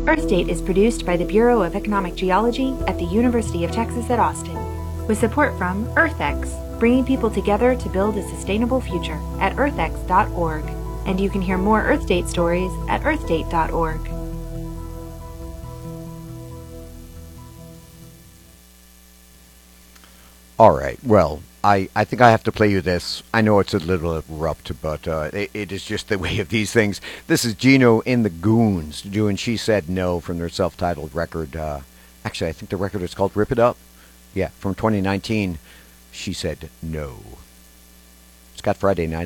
Earthdate is produced by the Bureau of Economic Geology at the University of Texas at Austin, with support from EarthX, bringing people together to build a sustainable future at earthx.org. And you can hear more Earthdate stories at earthdate.org. All right. Well, I think I have to play you this. I know it's a little abrupt, but it is just the way of these things. This is Gino in the Goons doing She Said No from their self-titled record. Actually, I think the record is called Rip It Up. Yeah, from 2019. She Said No. Scott Friday Night.